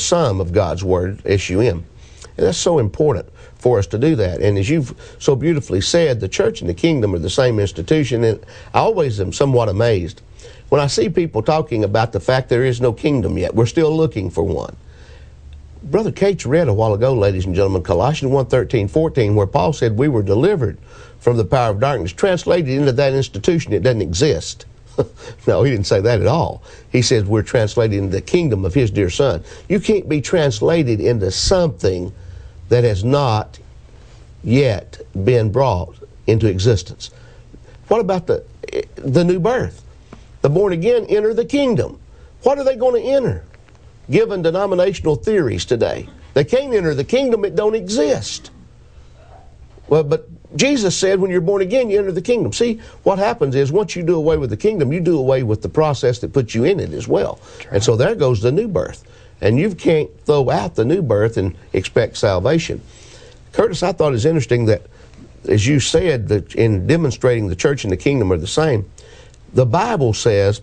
sum of God's Word, S-U-M. And that's so important for us to do that. And as you've so beautifully said, the church and the kingdom are the same institution. And I always am somewhat amazed when I see people talking about the fact there is no kingdom yet. We're still looking for one. Brother Cates read a while ago, ladies and gentlemen, Colossians 1:13-14, where Paul said we were delivered from the power of darkness, translated into that institution. It doesn't exist. No, he didn't say that at all. He says we're translated into the kingdom of his dear Son. You can't be translated into something that has not yet been brought into existence. What about the new birth? The born again enter the kingdom. What are they going to enter? Given denominational theories today, they can't enter the kingdom. It don't exist. Well, but Jesus said when you're born again, you enter the kingdom. See, what happens is once you do away with the kingdom, you do away with the process that puts you in it as well. Right. And so there goes the new birth. And you can't throw out the new birth and expect salvation. Curtis, I thought it was interesting that, as you said, that in demonstrating the church and the kingdom are the same, the Bible says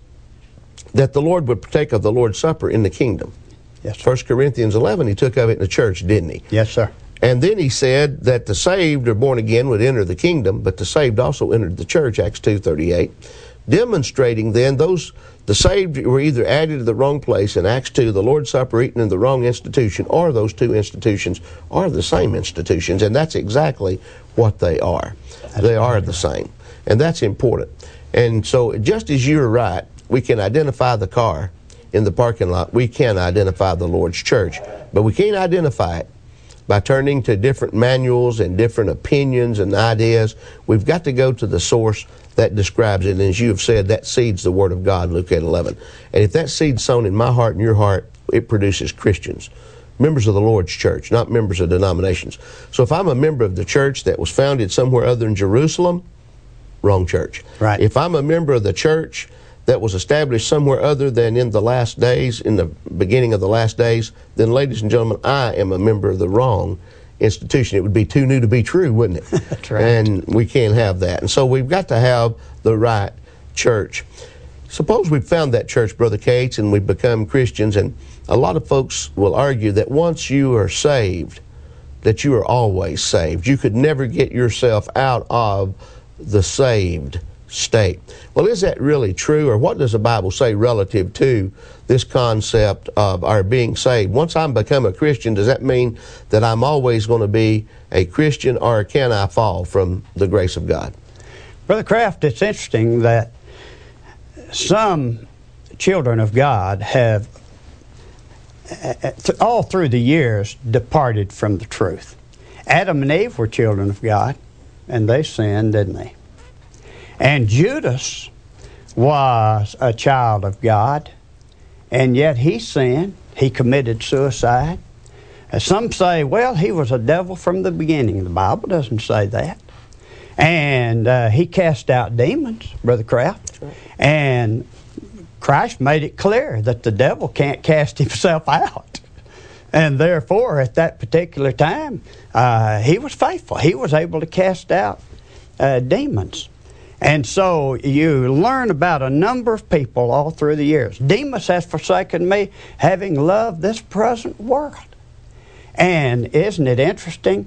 that the Lord would partake of the Lord's Supper in the kingdom. Yes, sir. 1 Corinthians 11, he took of it in the church, didn't he? Yes, sir. And then he said that the saved or born again would enter the kingdom, but the saved also entered the church, Acts 2:38, demonstrating then the saved were either added to the wrong place in Acts 2, the Lord's Supper eaten in the wrong institution, or those two institutions are the same institutions, and that's exactly what they are. They are the same, and that's important. And so just as you're right, we can identify the car in the parking lot. We can identify the Lord's church, but we can't identify it by turning to different manuals and different opinions and ideas. We've got to go to the source that describes it. And as you have said, that seed's the Word of God, Luke 8:11. And if that seed's sown in my heart and your heart, it produces Christians, members of the Lord's church, not members of denominations. So if I'm a member of the church that was founded somewhere other than Jerusalem, wrong church. Right. If I'm a member of the church that was established somewhere other than in the last days, in the beginning of the last days, then, ladies and gentlemen, I am a member of the wrong institution. It would be too new to be true, wouldn't it? That's right. And we can't have that. And so we've got to have the right church. Suppose we've found that church, Brother Cates, and we've become Christians, and a lot of folks will argue that once you are saved, that you are always saved. You could never get yourself out of the saved state. Well, is that really true, or what does the Bible say relative to this concept of our being saved? Once I become a Christian, does that mean that I'm always going to be a Christian, or can I fall from the grace of God? Brother Kraft, it's interesting that some children of God have, all through the years, departed from the truth. Adam and Eve were children of God, and they sinned, didn't they? And Judas was a child of God, and yet he sinned. He committed suicide. Some say, well, he was a devil from the beginning. The Bible doesn't say that. And he cast out demons, Brother Kraft. Right. And Christ made it clear that the devil can't cast himself out. And therefore, at that particular time, he was faithful. He was able to cast out demons. And so you learn about a number of people all through the years. Demas has forsaken me, having loved this present world. And isn't it interesting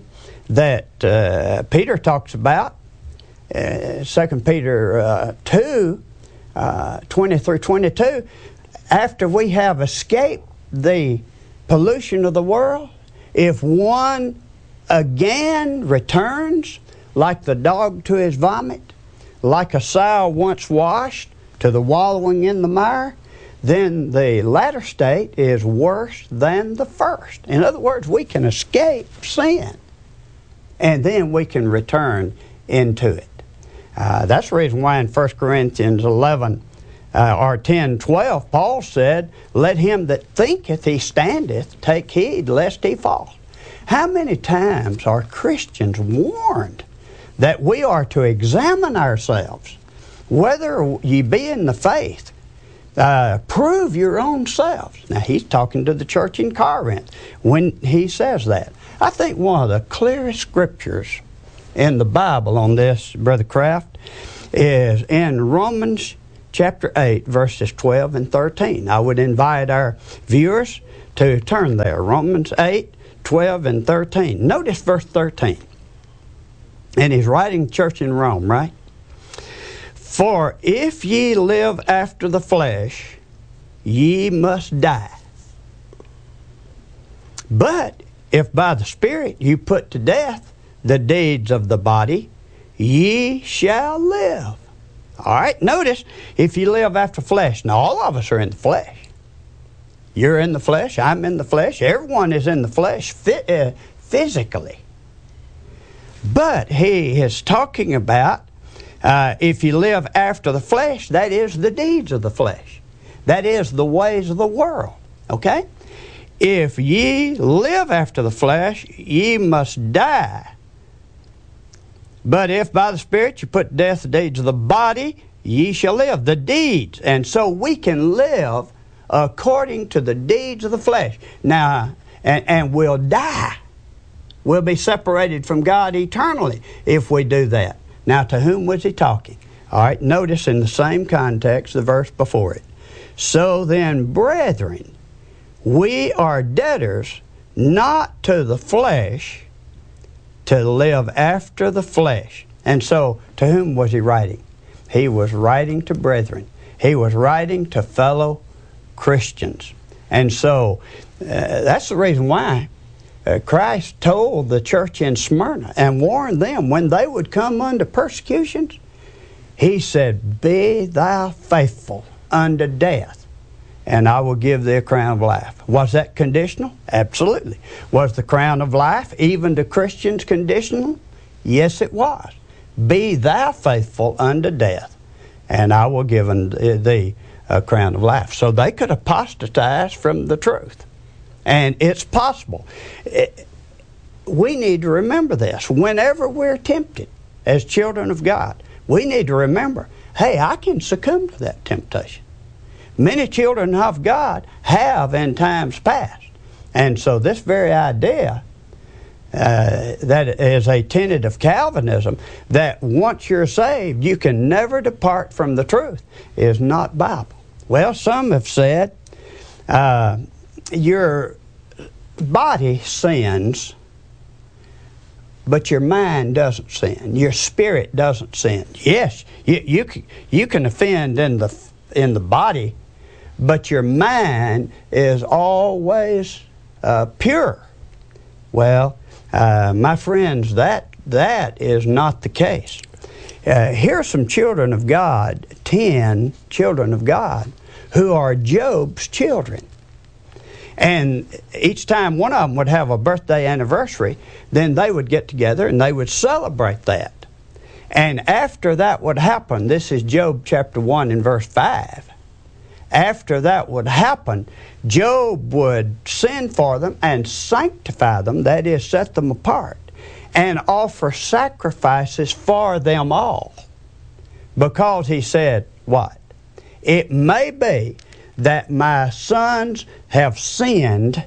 that Peter talks about, 2 Peter 2, 20 through 22, after we have escaped the pollution of the world, if one again returns like the dog to his vomit, like a sow once washed to the wallowing in the mire, then the latter state is worse than the first. In other words, we can escape sin, and then we can return into it. That's the reason why in 1 Corinthians 11 or 10:12, Paul said, let him that thinketh he standeth take heed lest he fall. How many times are Christians warned that we are to examine ourselves, whether ye be in the faith? Prove your own selves. Now, he's talking to the church in Corinth when he says that. I think one of the clearest scriptures in the Bible on this, Brother Kraft, is in Romans chapter 8, verses 12 and 13. I would invite our viewers to turn there. Romans 8, 12, and 13. Notice verse 13. And he's writing to the church in Rome, right? For if ye live after the flesh, ye must die. But if by the Spirit you put to death the deeds of the body, ye shall live. All right, notice, if you live after flesh. Now, all of us are in the flesh. You're in the flesh, I'm in the flesh, everyone is in the flesh physically. But he is talking about if you live after the flesh, that is the deeds of the flesh. That is the ways of the world. Okay? If ye live after the flesh, ye must die. But if by the Spirit you put to death the deeds of the body, ye shall live. The deeds. And so we can live according to the deeds of the flesh. Now, and we'll die. We'll be separated from God eternally if we do that. Now, to whom was he talking? All right, notice in the same context the verse before it. So then, brethren, we are debtors not to the flesh to live after the flesh. And so, to whom was he writing? He was writing to brethren. He was writing to fellow Christians. And so, that's the reason why Christ told the church in Smyrna and warned them when they would come under persecutions. He said, be thou faithful unto death, and I will give thee a crown of life. Was that conditional? Absolutely. Was the crown of life even to Christians conditional? Yes, it was. Be thou faithful unto death, and I will give thee a crown of life. So they could apostatize from the truth. And it's possible. We need to remember this. Whenever we're tempted as children of God, we need to remember, hey, I can succumb to that temptation. Many children of God have in times past. And so this very idea that is a tenet of Calvinism, that once you're saved, you can never depart from the truth, is not Bible. Well, some have said, your body sins, but your mind doesn't sin. Your spirit doesn't sin. Yes, you can offend in the body, but your mind is always pure. Well, my friends, that is not the case. Here are some children of God, 10 children of God, who are Job's children. And each time one of them would have a birthday anniversary, then they would get together and they would celebrate that. And after that would happen, this is Job chapter 1 and verse 5. After that would happen, Job would send for them and sanctify them, that is, set them apart, and offer sacrifices for them all. Because he said, what? It may be that my sons have sinned,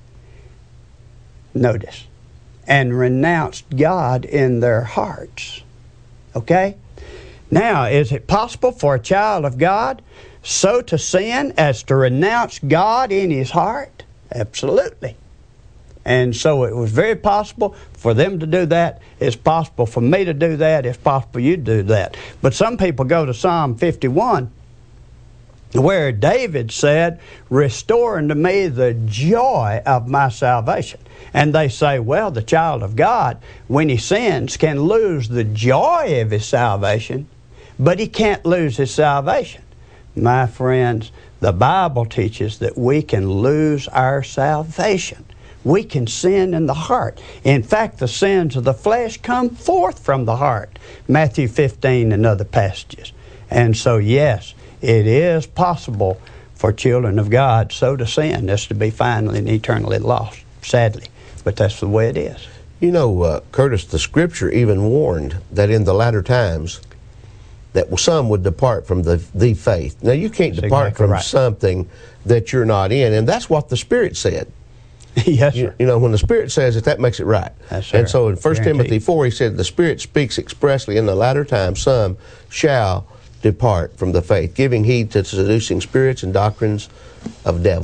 notice, and renounced God in their hearts. Okay? Now, is it possible for a child of God so to sin as to renounce God in his heart? Absolutely. And so it was very possible for them to do that. It's possible for me to do that. It's possible you to do that. But some people go to Psalm 51, where David said, restore unto me the joy of my salvation. And they say, well, the child of God, when he sins, can lose the joy of his salvation, but he can't lose his salvation. My friends, the Bible teaches that we can lose our salvation. We can sin in the heart. In fact, the sins of the flesh come forth from the heart. Matthew 15 and other passages. And so, yes, it is possible for children of God so to sin as to be finally and eternally lost, sadly. But that's the way it is. You know, Curtis, the Scripture even warned that in the latter times that some would depart from the faith. Now, you can't depart exactly from right. Something that you're not in, and that's what the Spirit said. Yes, sir. You know, when the Spirit says it, that makes it right. Yes, and so in 1 Timothy 4, he said, the Spirit speaks expressly, in the latter times some shall depart from the faith, giving heed to seducing spirits and doctrines of devils.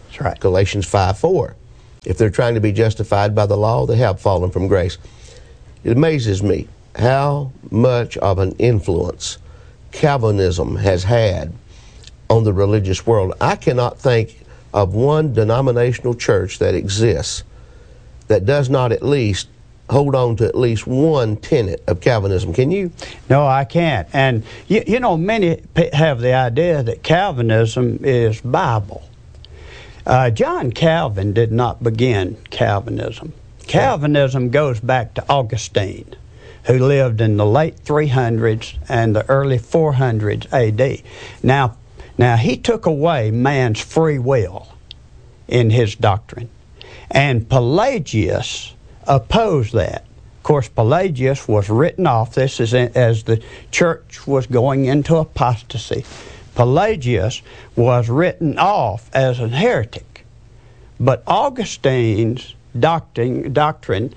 That's right. Galatians 5:4. If they're trying to be justified by the law, they have fallen from grace. It amazes me how much of an influence Calvinism has had on the religious world. I cannot think of one denominational church that exists that does not at least hold on to at least one tenet of Calvinism. Can you? No, I can't. And, you know, many have the idea that Calvinism is Bible. John Calvin did not begin Calvinism. Calvinism goes back to Augustine, who lived in the late 300s and the early 400s A.D. Now, he took away man's free will in his doctrine. And Pelagius opposed that. Of course, Pelagius was written off. This is as the church was going into apostasy. Pelagius was written off as a heretic. But Augustine's doctrine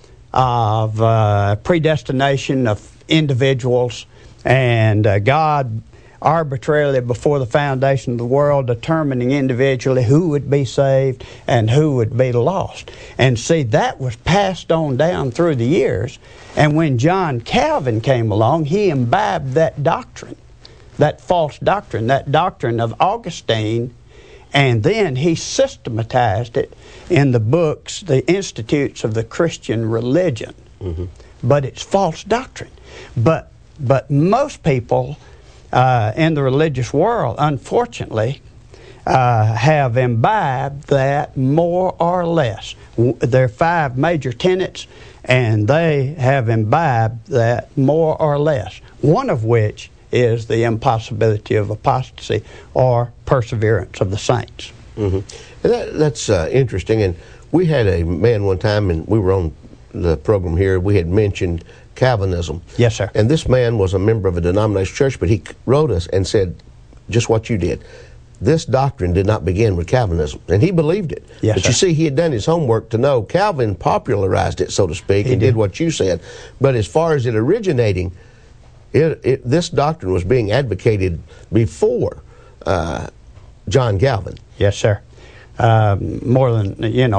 of predestination of individuals and God arbitrarily before the foundation of the world determining individually who would be saved and who would be lost. And see, that was passed on down through the years. And when John Calvin came along, he imbibed that doctrine, that false doctrine, that doctrine of Augustine, and then he systematized it in the books, the Institutes of the Christian Religion. Mm-hmm. But it's false doctrine. But most people in the religious world, unfortunately, have imbibed that more or less. There are 5 major tenets, and they have imbibed that more or less, one of which is the impossibility of apostasy or perseverance of the saints. Mm-hmm. That's interesting. And we had a man one time, and we were on the program here, we had mentioned Calvinism. Yes, sir. And this man was a member of a denominational church, but he wrote us and said just what you did. This doctrine did not begin with Calvinism, and he believed it. Yes, but sir. you see, he had done his homework to know Calvin popularized it, so to speak, and did what you said. But as far as it originating, this doctrine was being advocated before John Calvin. Yes, sir. More than,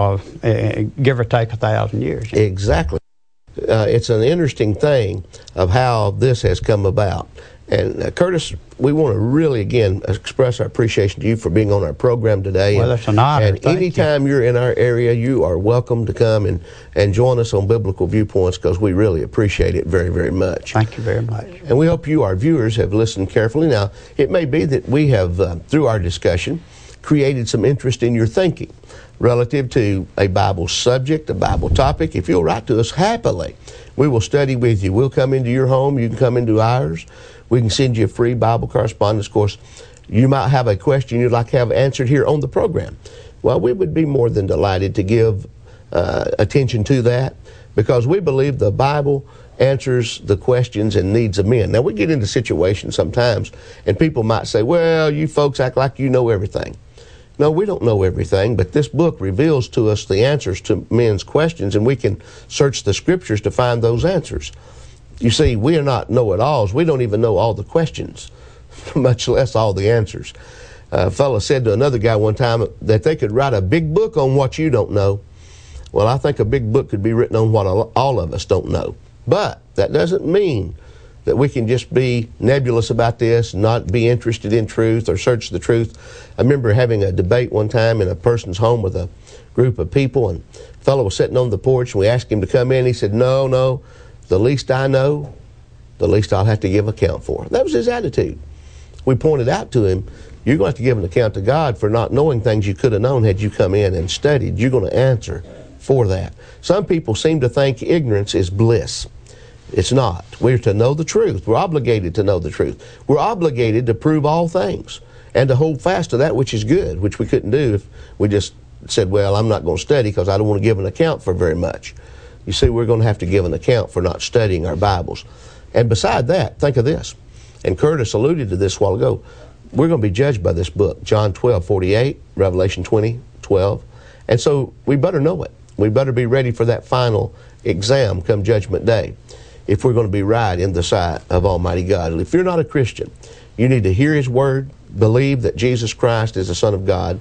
give or take 1,000 years. Exactly. It's an interesting thing of how this has come about. And Curtis, we want to really, again, express our appreciation to you for being on our program today. Well, that's an honor. And anytime you're in our area, you are welcome to come and join us on Biblical Viewpoints, because we really appreciate it very, very much. Thank you very much. And we hope you, our viewers, have listened carefully. Now, it may be that we have, through our discussion, created some interest in your thinking relative to a Bible subject, a Bible topic. If you'll write to us happily, we will study with you. We'll come into your home. You can come into ours. We can send you a free Bible correspondence course. You might have a question you'd like to have answered here on the program. Well, we would be more than delighted to give attention to that, because we believe the Bible answers the questions and needs of men. Now, we get into situations sometimes, and people might say, well, you folks act like you know everything. No, we don't know everything, but this book reveals to us the answers to men's questions, and we can search the Scriptures to find those answers. You see, we are not know-it-alls. We don't even know all the questions, much less all the answers. A fellow said to another guy one time that they could write a big book on what you don't know. Well, I think a big book could be written on what all of us don't know. But that doesn't mean that we can just be nebulous about this, not be interested in truth or search the truth. I remember having a debate one time in a person's home with a group of people, and a fellow was sitting on the porch, and we asked him to come in. He said, no, the least I know, the least I'll have to give account for. That was his attitude. We pointed out to him, you're going to have to give an account to God for not knowing things you could have known had you come in and studied. You're going to answer for that. Some people seem to think ignorance is bliss. It's not. We're to know the truth. We're obligated to know the truth. We're obligated to prove all things and to hold fast to that which is good, which we couldn't do if we just said, well, I'm not going to study because I don't want to give an account for very much. You see, we're going to have to give an account for not studying our Bibles. And beside that, think of this, and Curtis alluded to this a while ago, we're going to be judged by this book, John 12:48, Revelation 20:12. And so we better know it. We better be ready for that final exam come Judgment Day if we're going to be right in the sight of Almighty God. If you're not a Christian, you need to hear His Word, believe that Jesus Christ is the Son of God,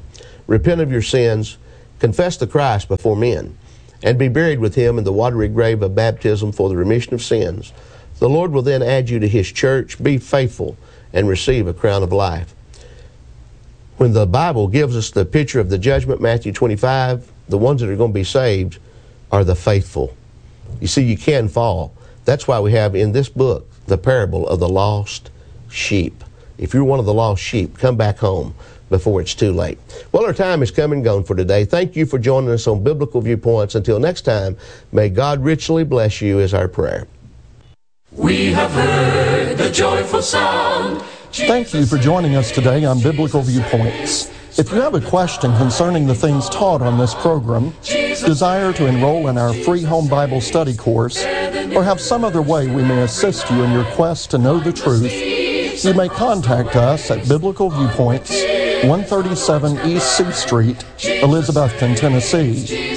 repent of your sins, confess the Christ before men, and be buried with him in the watery grave of baptism for the remission of sins, the Lord will then add you to his church. Be faithful and receive a crown of life. When the Bible gives us the picture of the judgment, Matthew 25, the ones that are going to be saved are the faithful. You see, you can fall. That's why we have in this book the parable of the lost sheep. If you're one of the lost sheep, come back home before it's too late. Well, our time is come and gone for today. Thank you for joining us on Biblical Viewpoints. Until next time, may God richly bless you is our prayer. We have heard the joyful sound. Thank you for joining us today on Biblical Viewpoints. If you have a question concerning the things taught on this program, desire to enroll in our free home Bible study course, or have some other way we may assist you in your quest to know the truth, you may contact us at Biblical Viewpoints, 137 East C Street, Elizabethton, Tennessee,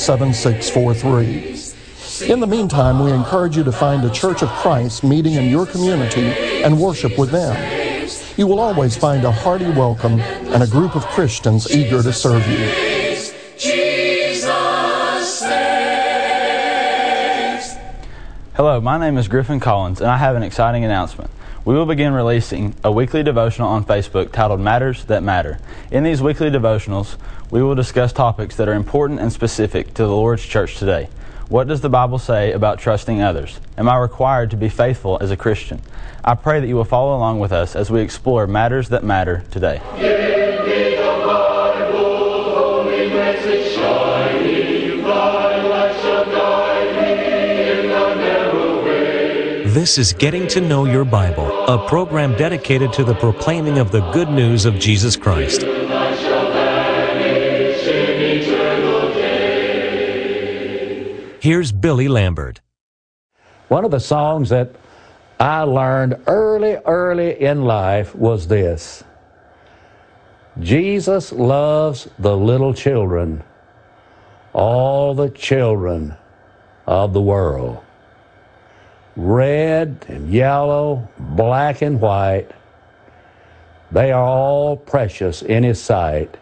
37643. In the meantime, we encourage you to find a Church of Christ meeting in your community and worship with them. You will always find a hearty welcome and a group of Christians eager to serve you. Hello, my name is Griffin Collins, and I have an exciting announcement. We will begin releasing a weekly devotional on Facebook titled Matters That Matter. In these weekly devotionals, we will discuss topics that are important and specific to the Lord's church today. What does the Bible say about trusting others? Am I required to be faithful as a Christian? I pray that you will follow along with us as we explore matters that matter today. Give me the Bible, holy message shining, thy light shall guide me in the narrow way. This is Getting to Know Your Bible, a program dedicated to the proclaiming of the good news of Jesus Christ. Here's Billy Lambert. One of the songs that I learned early in life was this: Jesus loves the little children, all the children of the world. Red and yellow, black and white, they are all precious in His sight.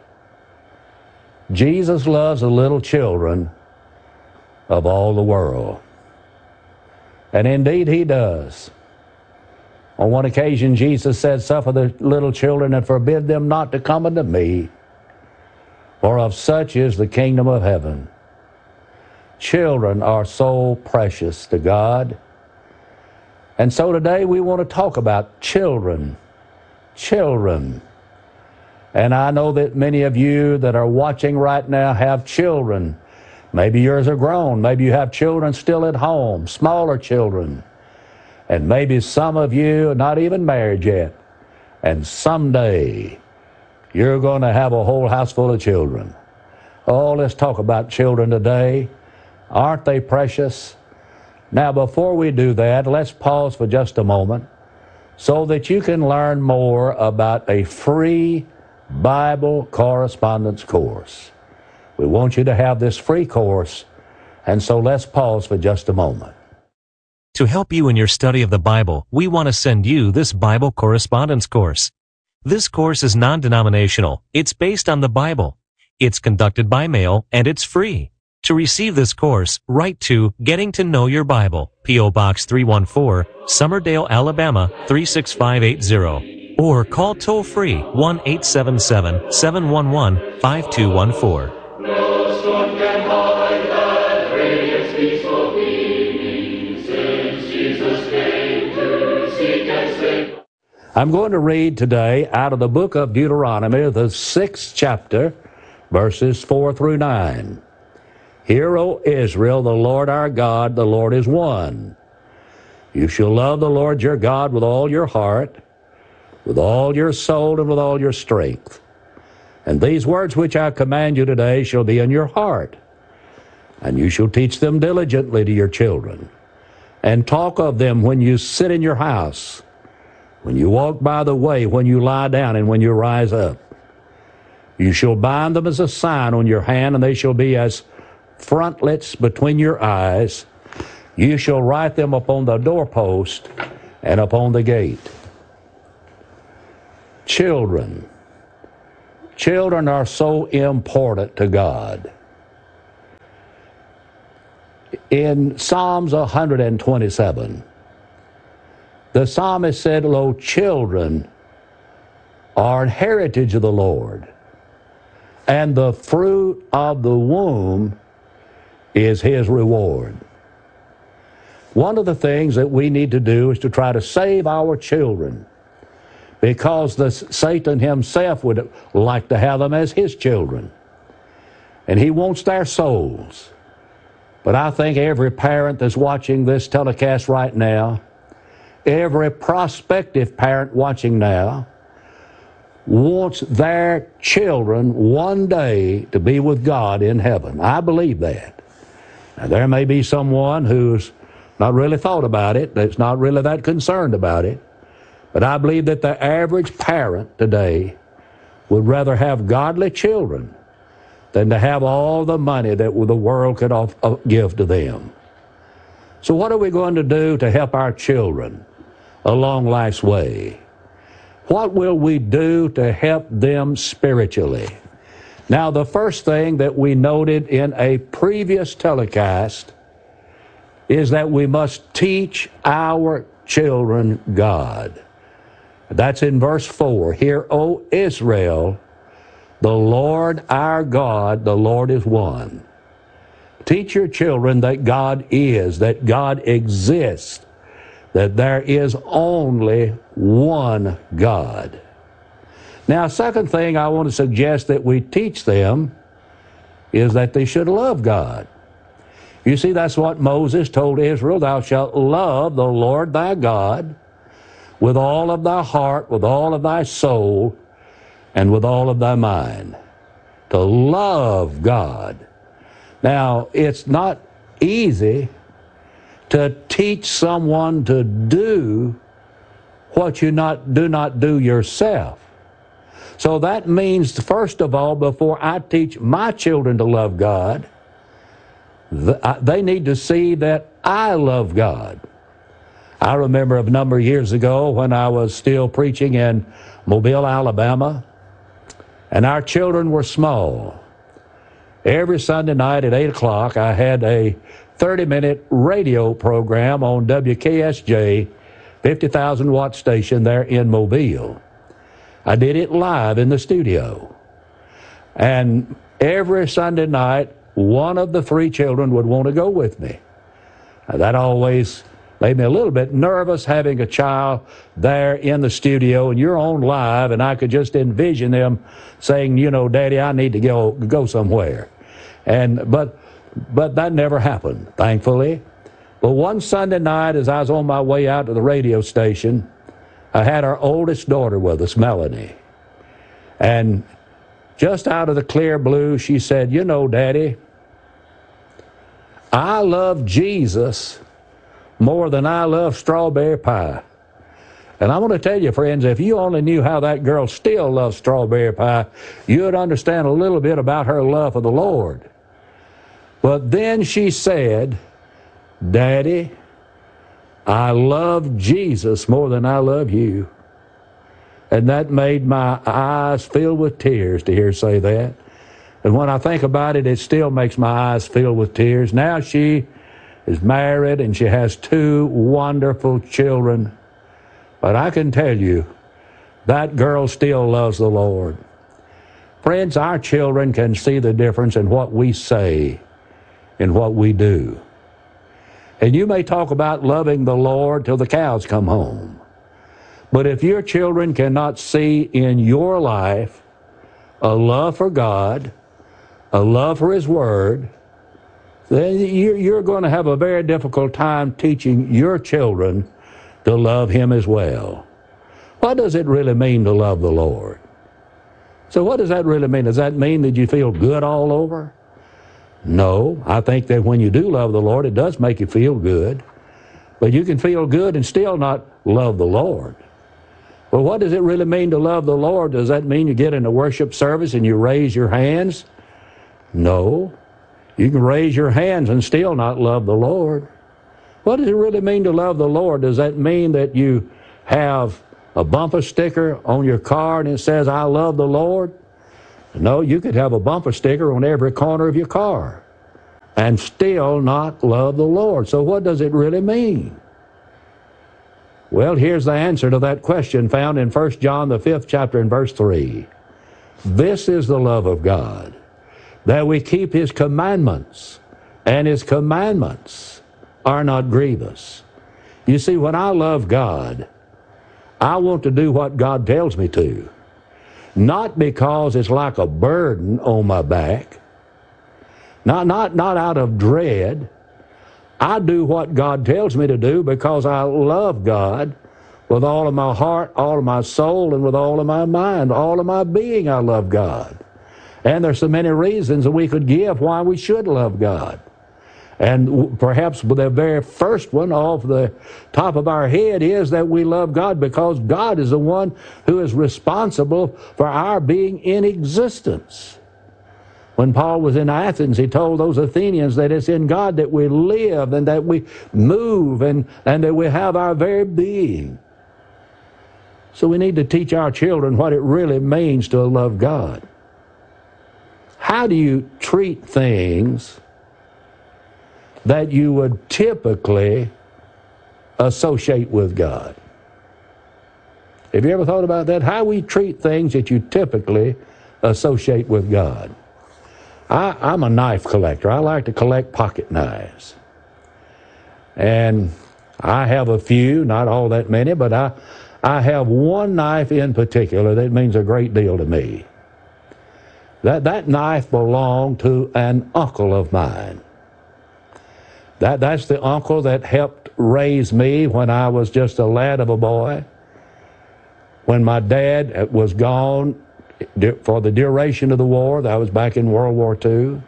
Jesus loves the little children of all the world. And indeed He does. On one occasion, Jesus said, "Suffer the little children and forbid them not to come unto me, for of such is the kingdom of heaven." Children are so precious to God. And so today we want to talk about children. Children. And I know that many of you that are watching right now have children. Maybe yours are grown. Maybe you have children still at home, smaller children. And maybe some of you are not even married yet. And someday you're going to have a whole house full of children. Oh, let's talk about children today. Aren't they precious? Now, before we do that, let's pause for just a moment so that you can learn more about a free Bible correspondence course. We want you to have this free course, and so let's pause for just a moment. To help you in your study of the Bible, we want to send you this Bible correspondence course. This course is non-denominational. It's based on the Bible. It's conducted by mail, and it's free. To receive this course, write to Getting to Know Your Bible, P.O. Box 314, Summerdale, Alabama 36580, or call toll-free 1-877-711-5214. No storm can hide that radiance peaceful beaming, since Jesus came to seek and save. I'm going to read today out of the book of Deuteronomy, the 6th chapter, verses 4 through 9. Hear, O Israel, the Lord our God, the Lord is one. You shall love the Lord your God with all your heart, with all your soul, and with all your strength. And these words which I command you today shall be in your heart, and you shall teach them diligently to your children, and talk of them when you sit in your house, when you walk by the way, when you lie down, and when you rise up. You shall bind them as a sign on your hand, and they shall be as frontlets between your eyes. You shall write them upon the doorpost and upon the gate. Children. children are so important to God. In Psalms 127, the psalmist said, "Lo, children are an heritage of the Lord, and the fruit of the womb is His reward." One of the things that we need to do is to try to save our children, because Satan himself would like to have them as his children, and he wants their souls. But I think every parent that's watching this telecast right now, every prospective parent watching now, wants their children one day to be with God in heaven. I believe that. Now, there may be someone who's not really thought about it, that's not really that concerned about it, but I believe that the average parent today would rather have godly children than to have all the money that the world could give to them. So what are we going to do to help our children along life's way? What will we do to help them spiritually? Now, the first thing that we noted in a previous telecast is that we must teach our children God. That's in verse 4. "Hear, O Israel, the Lord our God, the Lord is one." Teach your children that God is, that God exists, that there is only one God. Now, second thing I want to suggest that we teach them is that they should love God. You see, that's what Moses told Israel: "Thou shalt love the Lord thy God with all of thy heart, with all of thy soul, and with all of thy mind." To love God. Now, it's not easy to teach someone to do what you do not do yourself. So that means, first of all, before I teach my children to love God, they need to see that I love God. I remember a number of years ago when I was still preaching in Mobile, Alabama, and our children were small. Every Sunday night at 8 o'clock, I had a 30-minute radio program on WKSJ, 50,000-watt station there in Mobile. I did it live in the studio. And every Sunday night, one of the 3 children would want to go with me. Now, that always made me a little bit nervous, having a child there in the studio and you're on live, and I could just envision them saying, "You know, Daddy, I need to go somewhere." But that never happened, thankfully. But one Sunday night, as I was on my way out to the radio station, I had our oldest daughter with us, Melanie. And just out of the clear blue, she said, "You know, Daddy, I love Jesus more than I love strawberry pie." And I want to tell you, friends, if you only knew how that girl still loves strawberry pie, you'd understand a little bit about her love for the Lord. But then she said, "Daddy, I love Jesus more than I love you." And that made my eyes fill with tears to hear her say that. And when I think about it, it still makes my eyes fill with tears. Now she is married and she has 2 wonderful children. But I can tell you, that girl still loves the Lord. Friends, our children can see the difference in what we say and what we do. And you may talk about loving the Lord till the cows come home. But if your children cannot see in your life a love for God, a love for His Word, then you're going to have a very difficult time teaching your children to love Him as well. What does it really mean to love the Lord? So what does that really mean? Does that mean that you feel good all over? No, I think that when you do love the Lord, it does make you feel good. But you can feel good and still not love the Lord. Well, what does it really mean to love the Lord? Does that mean you get in a worship service and you raise your hands? No. You can raise your hands and still not love the Lord. What does it really mean to love the Lord? Does that mean that you have a bumper sticker on your car and it says, "I love the Lord"? No, you could have a bumper sticker on every corner of your car and still not love the Lord. So what does it really mean? Well, here's the answer to that question found in 1 John, the 5th chapter and verse 3. This is the love of God, that we keep His commandments, and His commandments are not grievous. You see, when I love God, I want to do what God tells me to. Not because it's like a burden on my back, not out of dread. I do what God tells me to do because I love God with all of my heart, all of my soul, and with all of my mind, all of my being. I love God. And there's so many reasons that we could give why we should love God. And perhaps the very first one off the top of our head is that we love God because God is the one who is responsible for our being in existence. When Paul was in Athens, he told those Athenians that it's in God that we live and that we move and that we have our very being. So we need to teach our children what it really means to love God. How do you treat things that you would typically associate with God? Have you ever thought about that? How we treat things that you typically associate with God? I'm a knife collector. I like to collect pocket knives. And I have a few, not all that many, but I have one knife in particular that means a great deal to me. That knife belonged to an uncle of mine. That's the uncle that helped raise me when I was just a lad of a boy. When my dad was gone for the duration of the war, that was back in World War II.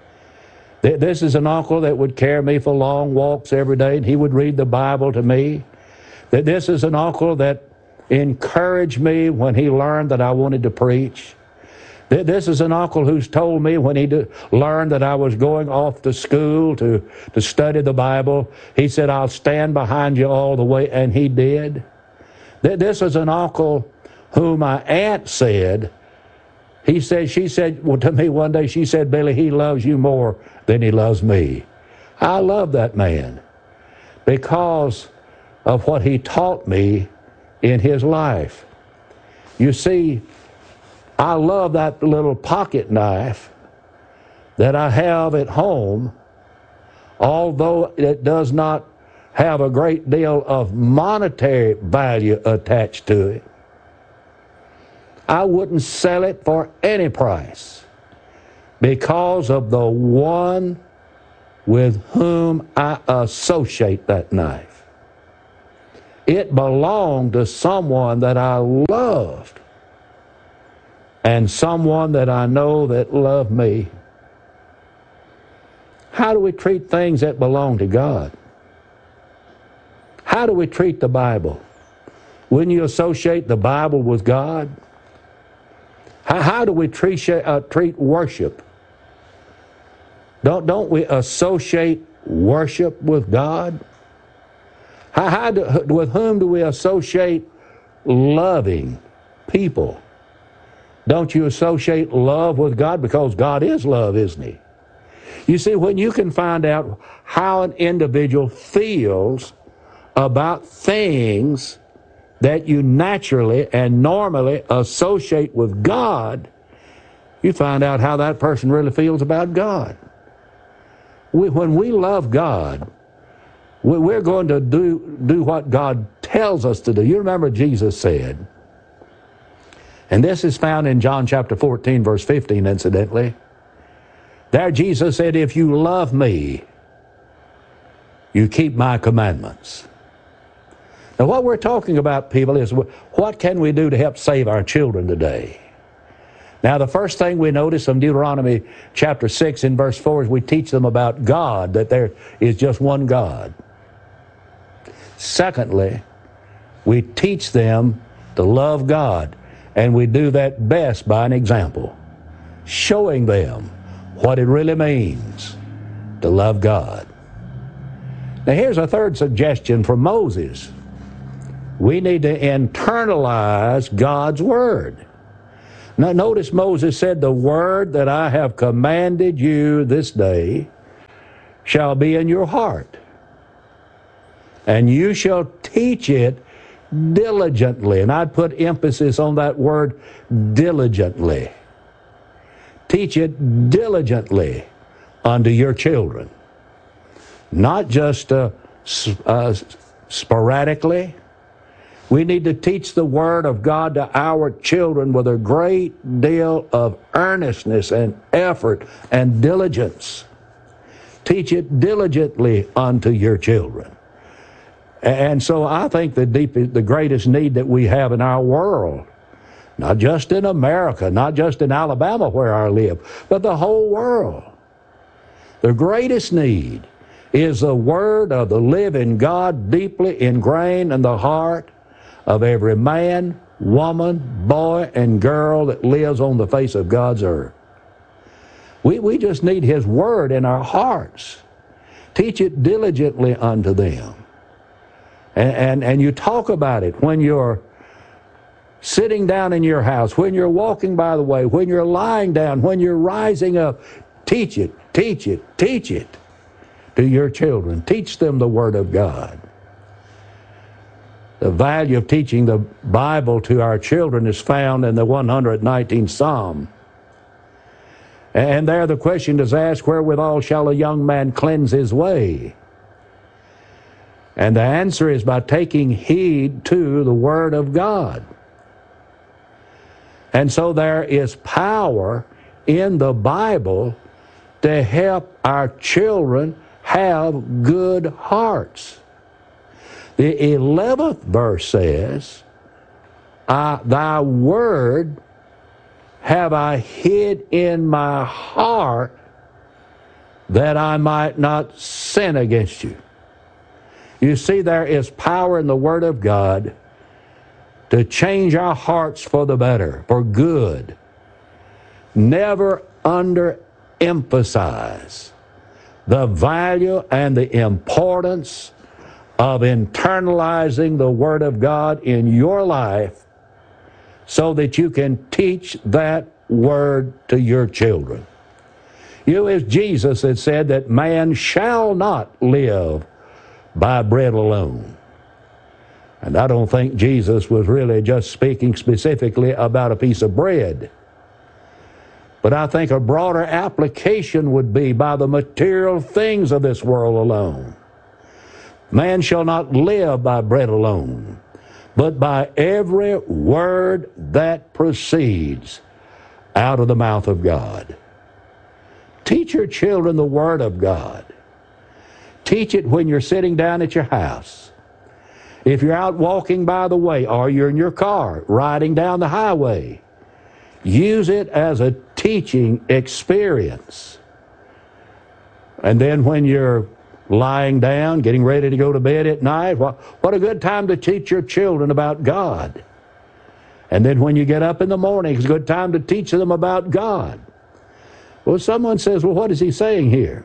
This is an uncle that would carry me for long walks every day, and he would read the Bible to me. This is an uncle that encouraged me when he learned that I wanted to preach. This is an uncle who's told me when he learned that I was going off to school to study the Bible, he said, "I'll stand behind you all the way," and he did. This is an uncle whom my aunt said, she said to me one day, she said, "Billy, he loves you more than he loves me." I love that man because of what he taught me in his life. You see, I love that little pocket knife that I have at home, although it does not have a great deal of monetary value attached to it. I wouldn't sell it for any price because of the one with whom I associate that knife. It belonged to someone that I loved and someone that I know that loved me. How do we treat things that belong to God? How do we treat the Bible? Wouldn't you associate the Bible with God? How do we treat worship? Don't we associate worship with God? With whom do we associate loving people? Don't you associate love with God? Because God is love, isn't He? You see, when you can find out how an individual feels about things that you naturally and normally associate with God, you find out how that person really feels about God. When we love God, we're going to do what God tells us to do. You remember Jesus said, and this is found in John chapter 14, verse 15, incidentally. There Jesus said, "If you love me, you keep my commandments." Now what we're talking about, people, is what can we do to help save our children today? Now the first thing we notice from Deuteronomy chapter 6 in verse 4 is we teach them about God, that there is just one God. Secondly, we teach them to love God, and we do that best by an example, showing them what it really means to love God. Now here's a third suggestion from Moses. We need to internalize God's Word. Now, notice Moses said, the word that I have commanded you this day shall be in your heart, and you shall teach it diligently. And I'd put emphasis on that word diligently. Teach it diligently unto your children. Not just sporadically. We need to teach the Word of God to our children with a great deal of earnestness and effort and diligence. Teach it diligently unto your children. And so I think the greatest need that we have in our world, not just in America, not just in Alabama where I live, but the whole world, the greatest need is the Word of the living God deeply ingrained in the heart of every man, woman, boy, and girl that lives on the face of God's earth. We just need His Word in our hearts. Teach it diligently unto them. And you talk about it when you're sitting down in your house, when you're walking by the way, when you're lying down, when you're rising up. Teach it, teach it, teach it to your children. Teach them the Word of God. The value of teaching the Bible to our children is found in the 119th Psalm. And there the question is asked, wherewithal shall a young man cleanse his way? And the answer is by taking heed to the Word of God. And so there is power in the Bible to help our children have good hearts. The 11th verse says, thy word have I hid in my heart that I might not sin against you. You see, there is power in the Word of God to change our hearts for the better, for good. Never underemphasize the value and the importance of internalizing the Word of God in your life so that you can teach that Word to your children. As Jesus had said that man shall not live by bread alone. And I don't think Jesus was really just speaking specifically about a piece of bread. But I think a broader application would be by the material things of this world alone. Man shall not live by bread alone, but by every word that proceeds out of the mouth of God. Teach your children the Word of God. Teach it when you're sitting down at your house. If you're out walking by the way, or you're in your car riding down the highway, use it as a teaching experience. And then when you're lying down, getting ready to go to bed at night, what a good time to teach your children about God. And then when you get up in the morning, it's a good time to teach them about God. Well, someone says, well, what is he saying here?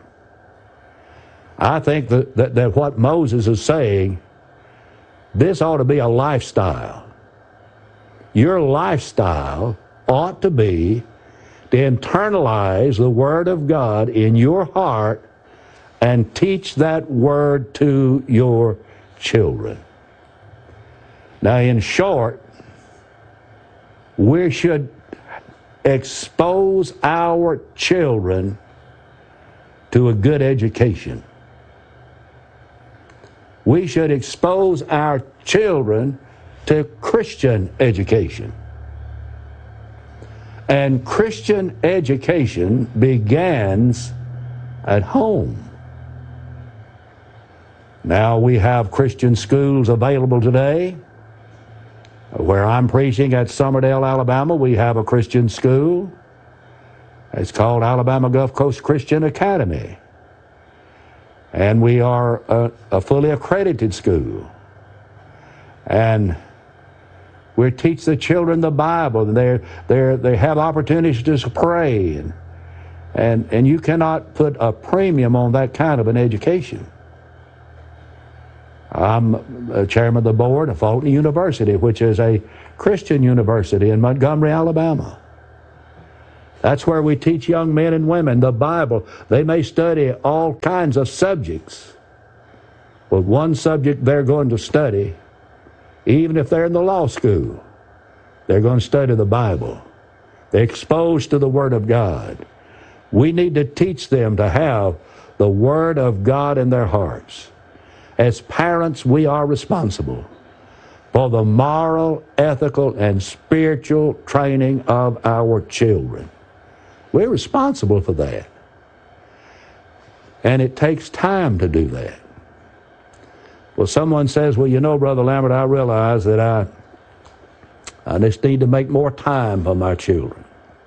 I think that what Moses is saying, this ought to be a lifestyle. Your lifestyle ought to be to internalize the Word of God in your heart and teach that Word to your children. Now, in short, we should expose our children to a good education. We should expose our children to Christian education. And Christian education begins at home. Now we have Christian schools available today. Where I'm preaching at Summerdale, Alabama, we have a Christian school. It's called Alabama Gulf Coast Christian Academy. And we are a fully accredited school. And we teach the children the Bible. And they have opportunities to pray. And you cannot put a premium on that kind of an education. I'm a chairman of the board of Fulton University, which is a Christian university in Montgomery, Alabama. That's where we teach young men and women the Bible. They may study all kinds of subjects, but one subject they're going to study, even if they're in the law school, they're going to study the Bible. They're exposed to the Word of God. We need to teach them to have the Word of God in their hearts. As parents, we are responsible for the moral, ethical, and spiritual training of our children. We're responsible for that. And it takes time to do that. Well, someone says, well, you know, Brother Lambert, I realize that I just need to make more time for my children.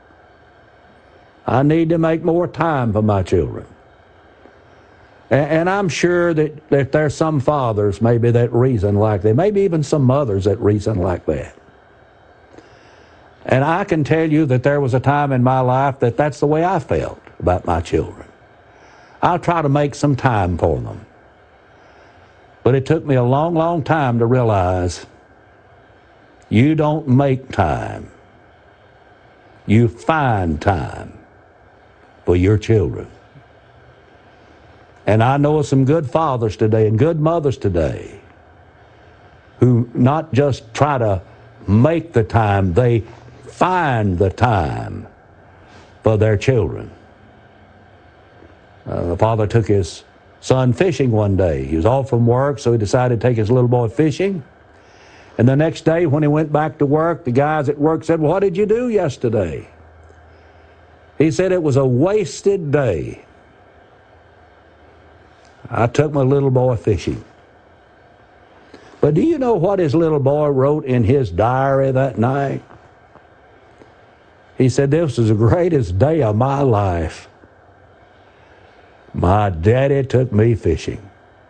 I need to make more time for my children. And I'm sure that there's some fathers maybe that reason like that, maybe even some mothers that reason like that. And I can tell you that there was a time in my life that that's the way I felt about my children. I'll try to make some time for them. But it took me a long, long time to realize you don't make time. You find time for your children. And I know of some good fathers today and good mothers today who not just try to make the time, they find the time for their children. The father took his son fishing one day. He was off from work, so he decided to take his little boy fishing. And the next day when he went back to work, the guys at work said, well, what did you do yesterday? He said it was a wasted day. I took my little boy fishing. But do you know what his little boy wrote in his diary that night? He said, this was the greatest day of my life. My daddy took me fishing.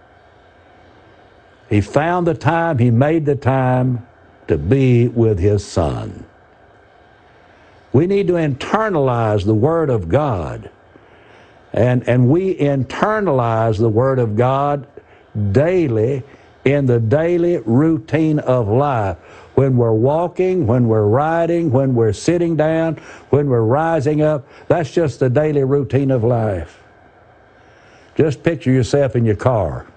He found the time, he made the time to be with his son. We need to internalize the Word of God. And we internalize the Word of God daily in the daily routine of life. When we're walking, when we're riding, when we're sitting down, when we're rising up, that's just the daily routine of life. Just picture yourself in your car,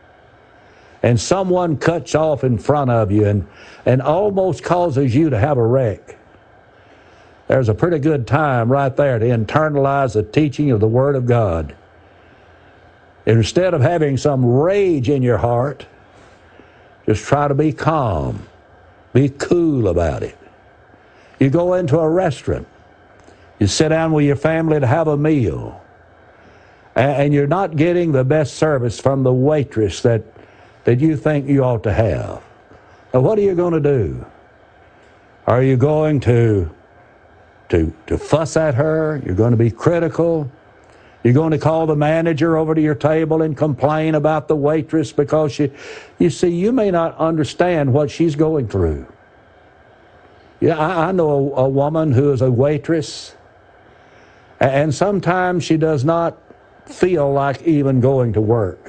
and someone cuts off in front of you and almost causes you to have a wreck. There's a pretty good time right there to internalize the teaching of the Word of God. Instead of having some rage in your heart, just try to be calm. Be cool about it. You go into a restaurant. You sit down with your family to have a meal. And you're not getting the best service from the waitress that you think you ought to have. Now, what are you going to do? Are you going to fuss at her? You're going to be critical? You're going to call the manager over to your table and complain about the waitress because you see, you may not understand what she's going through. Yeah, I know a woman who is a waitress, and sometimes she does not feel like even going to work.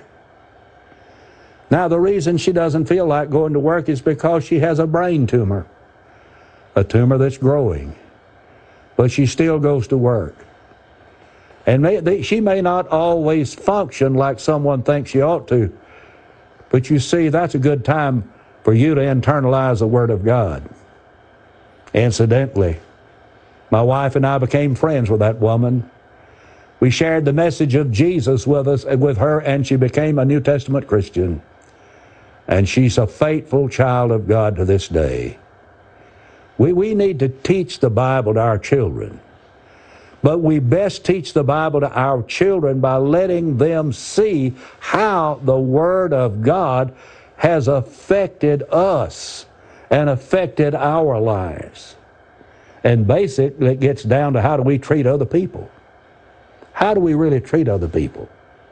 Now, the reason she doesn't feel like going to work is because she has a brain tumor, a tumor that's growing, but she still goes to work. And she may not always function like someone thinks she ought to, but you see, that's a good time for you to internalize the Word of God. Incidentally, my wife and I became friends with that woman. We shared the message of Jesus with her, and she became a New Testament Christian. And she's a faithful child of God to this day. We need to teach the Bible to our children. But we best teach the Bible to our children by letting them see how the Word of God has affected us and affected our lives. And basically, it gets down to how do we treat other people. How do we really treat other people?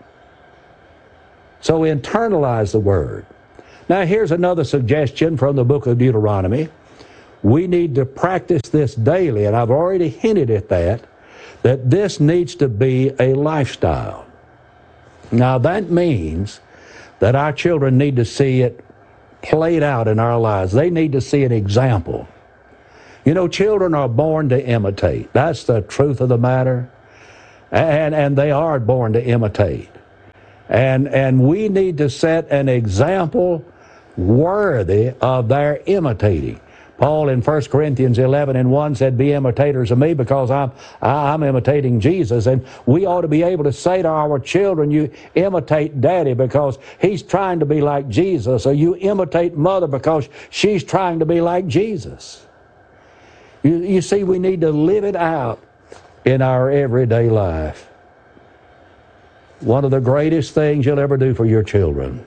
So internalize the Word. Now, here's another suggestion from the book of Deuteronomy. We need to practice this daily, and I've already hinted at that this needs to be a lifestyle. Now, that means that our children need to see it played out in our lives. They need to see an example. You know, children are born to imitate. That's the truth of the matter. And they are born to imitate. And we need to set an example worthy of their imitating. Paul in 1 Corinthians 11:1 said, be imitators of me because I'm imitating Jesus. And we ought to be able to say to our children, you imitate Daddy because he's trying to be like Jesus, or you imitate Mother because she's trying to be like Jesus. You see, we need to live it out in our everyday life. One of the greatest things you'll ever do for your children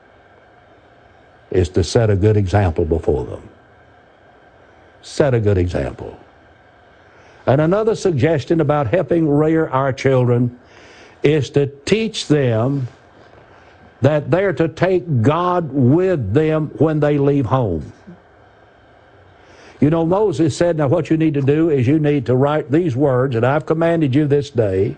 is to set a good example before them. Set a good example. And another suggestion about helping rear our children is to teach them that they're to take God with them when they leave home. You know, Moses said, now what you need to do is you need to write these words that I've commanded you this day.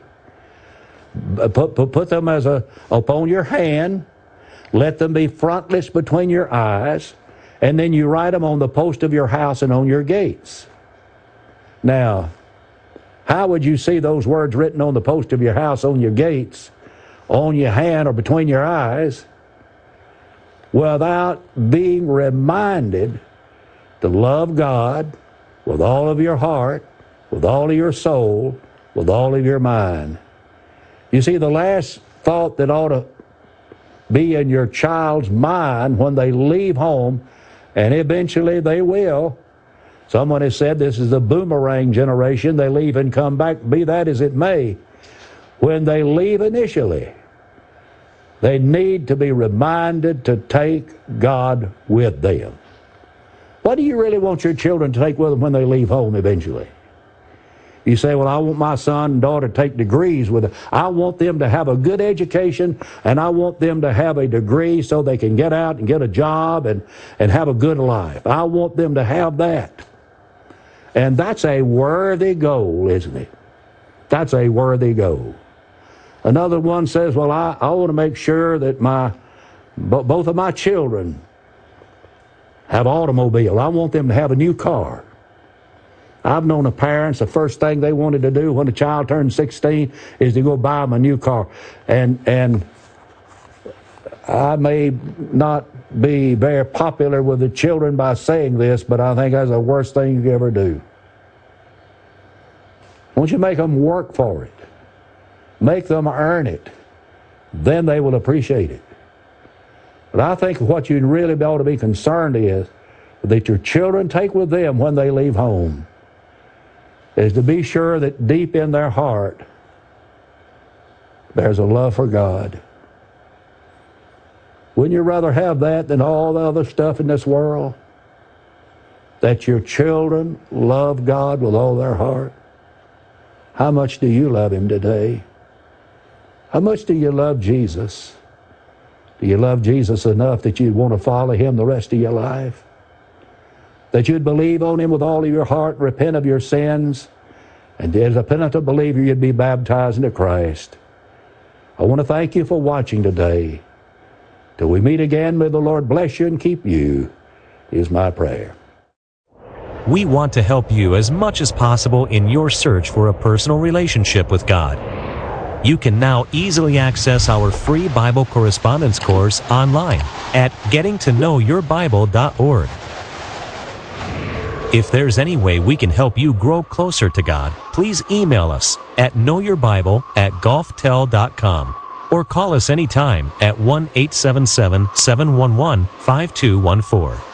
Put them upon your hand. Let them be frontless between your eyes. And then you write them on the post of your house and on your gates. Now, how would you see those words written on the post of your house, on your gates, on your hand, or between your eyes, without being reminded to love God with all of your heart, with all of your soul, with all of your mind? You see, the last thought that ought to be in your child's mind when they leave home, and eventually they will. Someone has said this is the boomerang generation. They leave and come back, be that as it may. When they leave initially, they need to be reminded to take God with them. What do you really want your children to take with them when they leave home eventually? You say, well, I want my son and daughter to take degrees with them. I want them to have a good education, and I want them to have a degree so they can get out and get a job and have a good life. I want them to have that. And that's a worthy goal, isn't it? That's a worthy goal. Another one says, well, I want to make sure that both of my children have automobiles. I want them to have a new car. I've known of parents, the first thing they wanted to do when a child turned 16 is to go buy them a new car. And I may not be very popular with the children by saying this, but I think that's the worst thing you could ever do. Won't you make them work for it? Make them earn it. Then they will appreciate it. But I think what you really ought to be concerned is that your children take with them when they leave home is to be sure that deep in their heart there's a love for God. Wouldn't you rather have that than all the other stuff in this world? That your children love God with all their heart? How much do you love Him today? How much do you love Jesus? Do you love Jesus enough that you'd want to follow Him the rest of your life? That you'd believe on Him with all of your heart, repent of your sins, and as a penitent believer, you'd be baptized into Christ. I want to thank you for watching today. Till we meet again, may the Lord bless you and keep you, is my prayer. We want to help you as much as possible in your search for a personal relationship with God. You can now easily access our free Bible correspondence course online at gettingtoknowyourbible.org. If there's any way we can help you grow closer to God, please email us at knowyourbible@golftel.com or call us anytime at 1-877-711-5214.